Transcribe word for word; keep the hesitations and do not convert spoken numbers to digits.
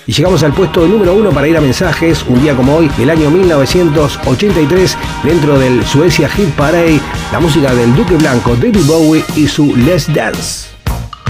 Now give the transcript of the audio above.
Y llegamos al puesto número uno para ir a mensajes, un día como hoy, del año mil novecientos ochenta y tres, dentro del Suecia Hit Parade, la música del Duque Blanco, David Bowie y su Let's Dance.